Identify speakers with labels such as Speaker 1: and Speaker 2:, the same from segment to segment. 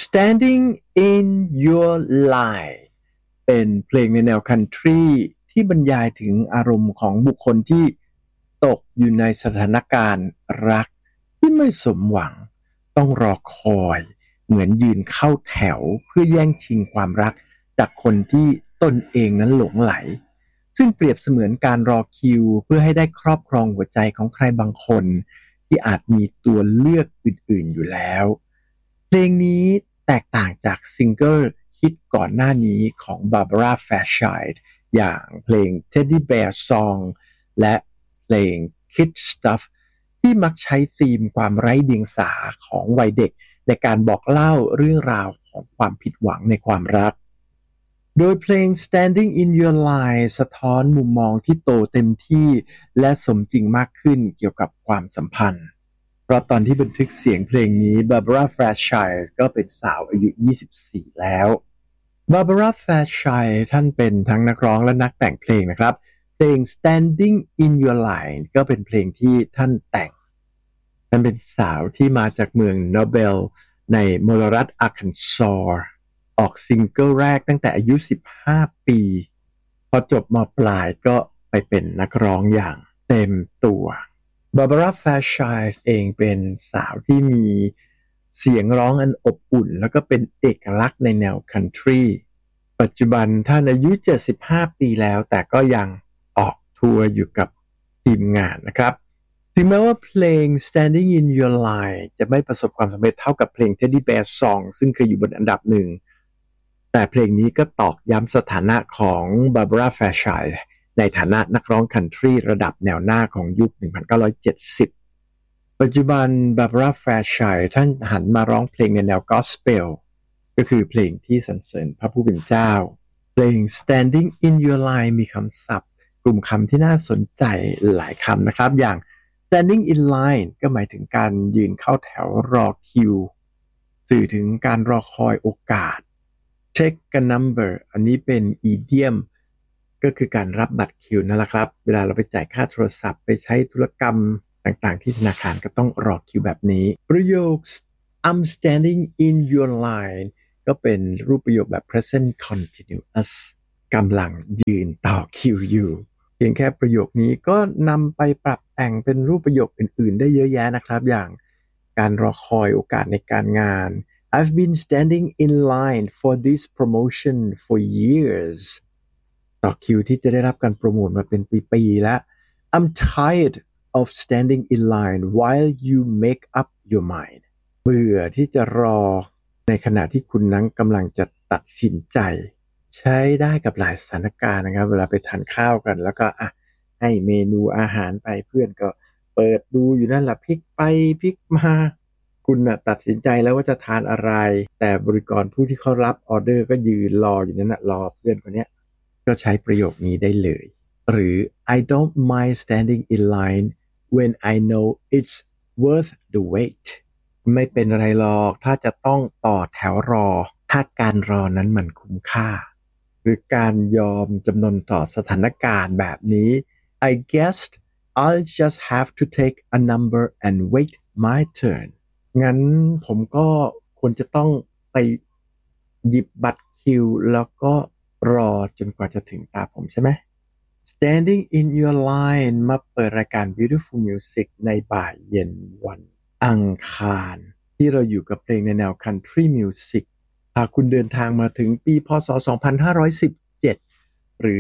Speaker 1: Standing in Your Line เป็นเพลงในแนวคันทรีที่บรรยายถึงอารมณ์ของบุคคลที่ตกอยู่ในสถานการณ์รักที่ไม่สมหวังต้องรอคอยเหมือนยืนเข้าแถวเพื่อแย่งชิงความรักจากคนที่ตนเองนั้นหลงไหลซึ่งเปรียบเสมือนการรอคิวเพื่อให้ได้ครอบครองหัวใจของใครบางคนที่อาจมีตัวเลือกอื่นๆอยู่แล้วเพลงนี้แตกต่างจากซิงเกิลฮิตก่อนหน้านี้ของ Barbara Fairchild อย่างเพลง Teddy Bear Song และเพลง Kid Stuff ที่มักใช้ธีมความไร้เดียงสาของวัยเด็กในการบอกเล่าเรื่องราวของความผิดหวังในความรักโดยเพลง Standing in Your Line สะท้อนมุมมองที่โตเต็มที่และสมจริงมากขึ้นเกี่ยวกับความสัมพันธ์เพราะตอนที่บันทึกเสียงเพลงนี้ Barbara Fairchild ก็เป็นสาวอายุ 24 แล้ว Barbara Fairchild ท่านเป็นทั้งนักร้องและนักแต่งเพลงนะครับเพลง Standing in Your Line ก็เป็นเพลงที่ท่านแต่งท่านเป็นสาวที่มาจากเมืองโนเบลในมลรัฐอาร์คันซอสออกซิงเกิลแรกตั้งแต่อายุ 15 ปีพอจบม.ปลายก็ไปเป็นนักร้องอย่างเต็มตัว Barbara Fairchild เองเป็นสาวที่มีเสียงร้องอันอบอุ่นแล้วก็เป็นเอกลักษณ์ในแนวคันทรีปัจจุบันท่านอายุ 75 ปีแล้วแต่ก็ยังออกทัวร์อยู่กับทีมงานนะครับถึงแม้ว่าเพลง Standing in Your Line จะไม่ประสบความสำเร็จเท่ากับเพลง Teddy Bear Song ซึ่งเคยอยู่บนอันดับหนึ่งแต่เพลงนี้ก็ตอกย้ำสถานะของ Barbara Fairchild ในฐานะนักร้องคันทรีระดับแนวหน้าของยุค 1970 ปัจจุบัน Barbara Fairchild ท่านหันมาร้องเพลงในแนว Gospel ก็คือเพลงที่สรรเสริญพระผู้เป็นเจ้าเพลง Standing in Your Line มีคำศัพท์กลุ่มคำที่น่าสนใจหลายคำนะครับอย่าง Standing in line ก็หมายถึงการยืนเข้าแถวรอคิวสื่อถึงการรอคอยโอกาส Check a number อันนี้เป็น idiom ก็คือการรับบัตรคิวนั่นแหละครับเวลาเราไปจ่ายค่าโทรศัพท์ไปใช้ธุรกรรมต่างๆที่ธนาคารก็ต้องรอคิวแบบนี้ประโยค I'm standing in your line ก็เป็นรูปประโยคแบบ present continuous กำลังยืนต่อคิวอยู่เพียงแค่ประโยคนี้ก็นำไปปรับแต่งเป็นรูปประโยคอื่นๆได้เยอะแยะนะครับอย่างการรอคอยโอกาสในการงาน I've been standing in line for this promotion for years ต่อคิวที่จะได้รับการโปรโมทมาเป็นปีๆแล้ว I'm tired of standing in line while you make up your mind เบื่อที่จะรอในขณะที่คุณนั้นกำลังจะตัดสินใจใช้ได้กับหลายสถานการณ์นะครับเวลาไปทานข้าวกันแล้วก็ให้เมนูอาหารไปเพื่อนก็เปิดดูอยู่นั่นแหละพลิกไปพลิกมาคุณตัดสินใจแล้วว่าจะทานอะไรแต่บริกรผู้ที่เขารับออเดอร์ก็ยืนรออยู่นั่นรอเพื่อนคนนี้ก็ใช้ประโยคนี้ได้เลยหรือ I don't mind standing in line when I know it's worth the wait ไม่เป็นไรหรอกถ้าจะต้องต่อแถวรอถ้าการรอนั้นมันคุ้มค่าหรือการยอมจำนนต่อสถานการณ์แบบนี้ I guess I'll just have to take a number and wait my turn งั้นผมก็ควรจะต้องไปหยิบบัตรคิวแล้วก็รอจนกว่าจะถึงตาผมใช่ไหม Standing in Your Line มาเปิดรายการ Beautiful Music ในบ่ายเย็นวันอังคารที่เราอยู่กับเพลงในแนว Country Music หากคุณเดินทางมาถึงปีพ.ศ. 2517 หรือ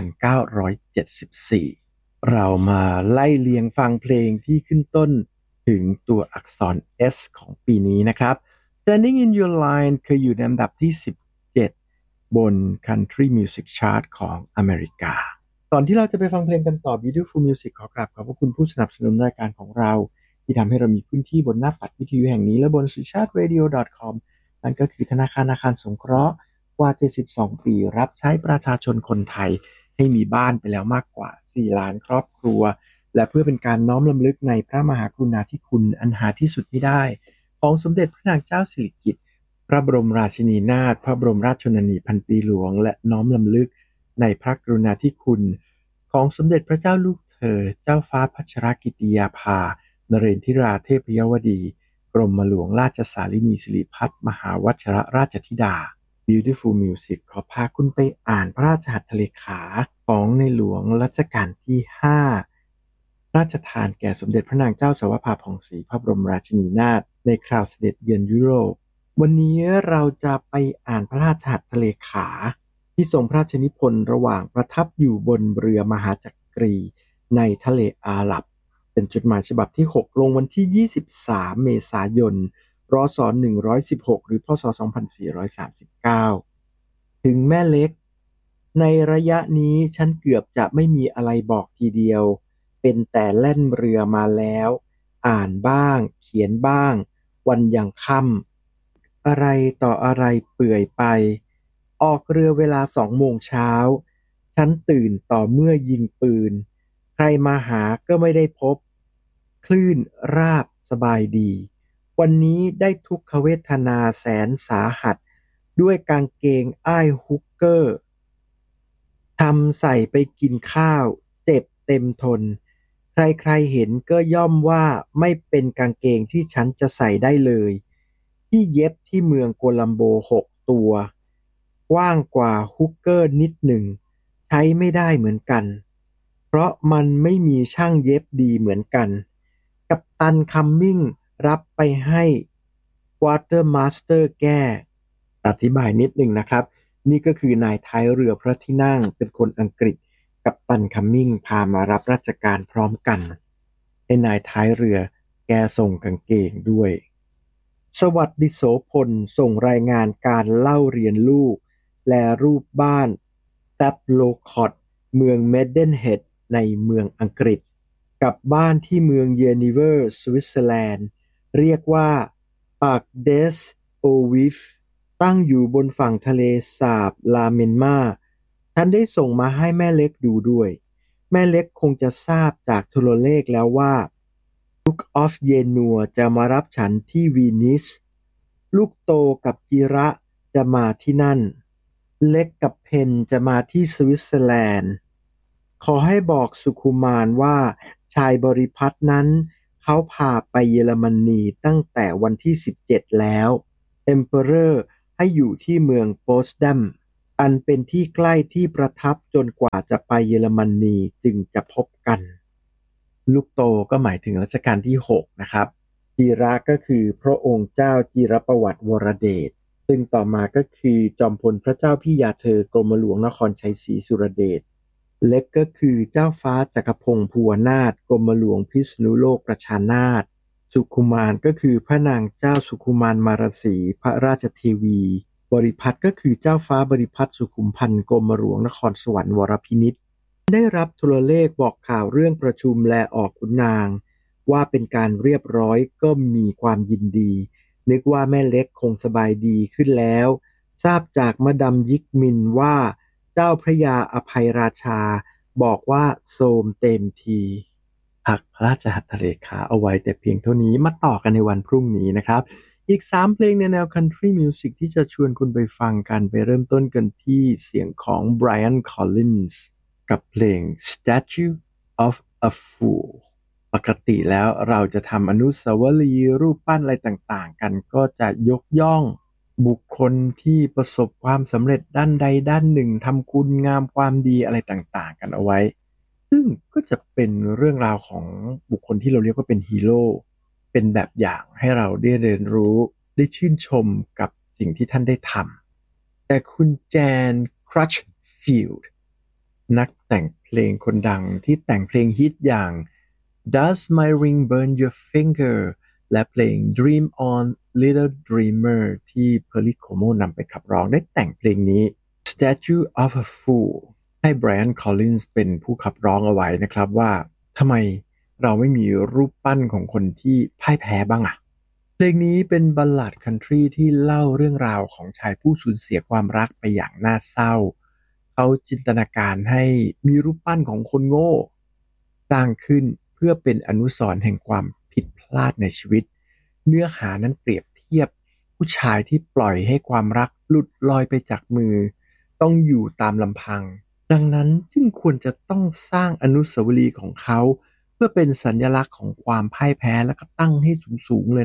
Speaker 1: 1974 เรามาไล่เลียงฟังเพลงที่ขึ้นต้นถึงตัวอักษร S ของปีนี้นะครับ Standing in Your Line เคยอยู่ในอันดับที่ 17 บน Country Music Chart ของอเมริกาก่อนที่เราจะไปฟังเพลงกันต่อ Beautiful Music ขอกราบขอบพระคุณผู้สนับสนุนรายการของเราที่ทำให้เรามีพื้นที่บนหน้าปัดวิทยุแห่งนี้และบน sucharadio.com นั่นก็คือธนาคารอาคารสงเคราะห์กว่า 72 ปีรับใช้ประชาชนคนไทยให้มีบ้านไปแล้วมากกว่า 4 ล้านครอบครัวและเพื่อเป็นการน้อมรำลึกในพระมหากรุณาธิคุณอันหาที่สุดมิได้ของสมเด็จพระนางเจ้าสิริกิติ์พระบรมราชินีนาถพระบรมราชชนนีพันปีหลวงและน้อมรำลึกในพระกรุณาธิคุณของสมเด็จพระเจ้าลูกเธอเจ้าฟ้าพัชรกิติยาภานเรนทิราเทพยวดีกรมหลวงราชสารินีสิริพัฒน์มหาวชิรราชธิดา Beautiful Music ขอพาคุณไปอ่านพระราชหัตถเลขาของในหลวงรัชกาลที่ 5ราชทานแก่สมเด็จพระนางเจ้าสวภาผ่องศรีพระบรมราชินีนาถในคราวเสด็จเยือนยุโรปวันนี้เราจะไปอ่านพระราชหัตถเลขาที่ทรงพระราชนิพนธ์ระหว่างประทับอยู่บนเรือมหาจักรีในทะเลอาหรับเป็นจดหมายฉบับที่ 6 ลงวันที่ 23 เมษายน รศ. 116 หรือพศ. 2439 ถึงแม่เล็กในระยะนี้ฉันเกือบจะไม่มีอะไรบอกทีเดียวเป็นแต่แล่นเรือมาแล้วอ่านบ้างเขียนบ้างวันยังค่ำอะไรต่ออะไรเปื่อยไปออกเรือเวลา2 โมงเช้าฉันตื่นต่อเมื่อยิงปืนใครมาหาก็ไม่ได้พบคลื่นราบสบายดีวันนี้ได้ทุกขเวทนาแสนสาหัสด้วยกางเกงอ้ายฮุกเกอร์ทำใส่ไปกินข้าวเจ็บเต็มทนใครๆเห็นก็ย่อมว่าไม่เป็นกางเกงที่ฉันจะใส่ได้เลยที่เย็บที่เมืองโกลัมโบ6 ตัวกว้างกว่าฮุกเกอร์นิดหนึ่งใช้ไม่ได้เหมือนกันเพราะมันไม่มีช่างเย็บดีเหมือนกันกัปตันคัมมิงรับไปให้ควอเตอร์มาสเตอร์แก้อธิบายนิดหนึ่งนะครับนี่ก็คือนายท้ายเรือพระที่นั่งเป็นคนอังกฤษกัปตันคัมมิงพามารับราชการพร้อมกันให้นายท้ายเรือแกส่งกางเกงด้วยสวัสดิโสพลส่งรายงานการเล่าเรียนลูกและรูปบ้านแทบโลคอตเมืองเมดเดนเฮดในเมืองอังกฤษกับบ้านที่เมืองเยนิเวอร์สวิตเซอร์แลนด์เรียกว่าปากเดสโอวิฟตั้งอยู่บนฝั่งทะเลสาบลาเมนมาฉันได้ส่งมาให้แม่เล็กดูด้วยแม่เล็กคงจะทราบจากโทรเลขแล้วว่าDuke of Yenua จะมารับฉันที่วีนิสลูกโตกับจิระจะมาที่นั่นเล็กกับเพนจะมาที่สวิตเซอร์แลนด์ขอให้บอกสุขุมานว่าชายบริพัตรนั้นเขาพาไปเยอรมนีตั้งแต่วันที่17แล้วเอ็มเปอเรอร์ให้อยู่ที่เมืองโปสดัมอันเป็นที่ใกล้ที่ประทับจนกว่าจะไปเยอรมนีจึงจะพบกันลูกโตก็หมายถึงรัชกาลที่ 6 นะครับจิระก็คือพระองค์เจ้าจิรประวัติวรเดชซึ่งต่อมาก็คือจอมพลพระเจ้าพี่ยาเธอกรมหลวงนครชัยศรีสุรเดชเล็กก็คือเจ้าฟ้าจักรพงศ์ภูวนาถกรมหลวงพิษณุโลกประชานาถสุขุมานก็คือพระนางเจ้าสุขุมานมารสีพระราชเทวีบริพัตรก็คือเจ้าฟ้าบริพัตรสุขุมพันธ์กรมหลวงนครสวรรค์วรพินิจได้รับโทรเลขบอกข่าวเรื่องประชุมและออกขุนนางว่าเป็นการเรียบร้อยก็มีความยินดีนึกว่าแม่เล็กคงสบายดีขึ้นแล้วทราบจากมะดัมยิกมินว่าเจ้าพระยาอภัยราชาบอกว่าโทรมเต็มทีพักพระราชหัตถเลขาเอาไว้แต่เพียงเท่านี้มาต่อกันในวันพรุ่งนี้นะครับอีก3เพลงในแนว Country Music ที่จะชวนคุณไปฟังกันไปเริ่มต้นกันที่เสียงของ Brian Collins กับเพลง Statue of a Fool ปกติแล้วเราจะทำอนุสาวรีย์รูปปั้นอะไรต่างๆกันก็จะยกย่องบุคคลที่ประสบความสำเร็จด้านใดด้านหนึ่งทำคุณงามความดีอะไรต่างๆกันเอาไว้ซึ่งก็จะเป็นเรื่องราวของบุคคลที่เราเรียกว่าเป็นฮีโร่เป็นแบบอย่างให้เราได้เรียนรู้ได้ชื่นชมกับสิ่งที่ท่านได้ทำแต่คุณแจนครัชฟิลด์นักแต่งเพลงคนดังที่แต่งเพลงฮิตอย่าง Does My Ring Burn Your Finger และเพลง Dream On Little Dreamer ที่ Perry Como นำไปขับร้องได้แต่งเพลงนี้ Statue of a Fool ให้ Brian Collins เป็นผู้ขับร้องเอาไว้นะครับว่าทำไมเราไม่มีรูปปั้นของคนที่พ่ายแพ้บ้างอะเพลงนี้เป็นบัลลาดคันทรีที่เล่าเรื่องราวของชายผู้สูญเสียความรักไปอย่างน่าเศร้าเขาจินตนาการให้มีรูปปั้นของคนโง่สร้างขึ้นเพื่อเป็นอนุสรณ์แห่งความผิดพลาดในชีวิตเนื้อหานั้นเปรียบเทียบผู้ชายที่ปล่อยให้ความรักหลุดลอยไปจากมือต้องอยู่ตามลำพังดังนั้นจึงควรจะต้องสร้างอนุสาวรีย์ของเขาเพื่อเป็นสัญลักษณ์ของความพ่ายแพ้แล้วก็ตั้งให้สูงๆเลยนะ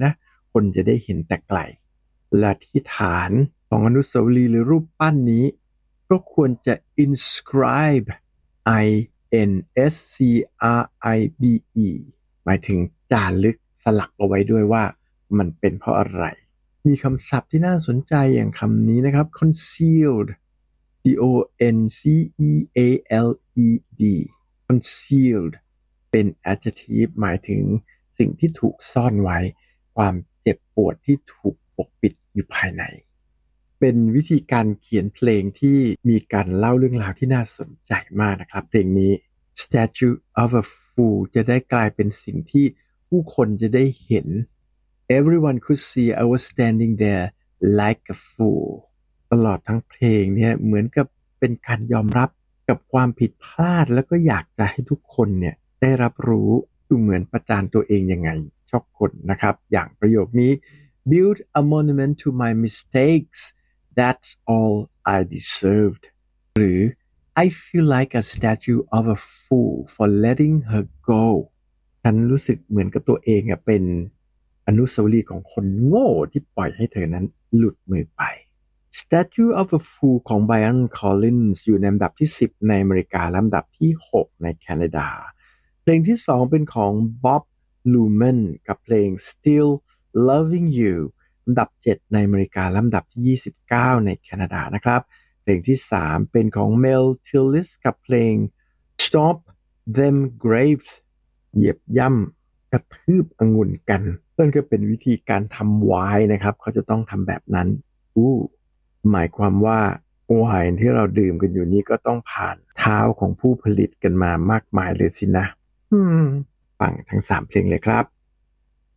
Speaker 1: คนจะได้เห็นแต่ไกลและที่ฐานของอนุสาวรีย์หรือรูปปั้นนี้ก็ควรจะ inscribe I N S C R I B E หมายถึงจารึกสลักเอาไว้ด้วยว่ามันเป็นเพราะอะไรมีคำศัพท์ที่น่าสนใจอย่างคำนี้นะครับ concealed C O N C E A L E D concealed เป็น adjective หมายถึงสิ่งที่ถูกซ่อนไว้ความเจ็บปวดที่ถูกปกปิดอยู่ภายในเป็นวิธีการเขียนเพลงที่มีการเล่าเรื่องราวที่น่าสนใจมากนะครับเพลงนี้ Statue of a Fool จะได้กลายเป็นสิ่งที่ผู้คนจะได้เห็น Everyone could see I was standing there like a fool ตลอดทั้งเพลงเนี่ยเหมือนกับเป็นการยอมรับกับความผิดพลาดแล้วก็อยากจะให้ทุกคนเนี่ยได้รับรู้ดูเหมือนประจานตัวเองยังไงชอบคนนะครับอย่างประโยคนี้ Build a monument to my mistakes That's all I deserved หรือ I feel like a statue of a fool for letting her go ฉันรู้สึกเหมือนกับตัวเองเป็นอนุสาวรีย์ของคนโง่ที่ปล่อยให้เธอนั้นหลุดมือไป Statue of a Fool ของ Brian Collins อยู่ในลำดับที่10ในอเมริกาลำดับที่6ในแคนาดาเพลงที่2เป็นของ Bob Luman กับเพลง Still Loving Youลำดับ7ในอเมริกาลำดับที่29ในแคนาดานะครับเพลงที่3เป็นของ Mel Tillis กับเพลง Stomp Them Grapes เหยียบย่ำกระทืบองุ่นกันนั่นก็เป็นวิธีการทำไวน์นะครับเขาจะต้องทำแบบนั้นหมายความว่าไวน์ที่เราดื่มกันอยู่นี้ก็ต้องผ่านเท้าของผู้ผลิตกันมามากมายเลยสินะฟังทั้ง3เพลงเลยครับ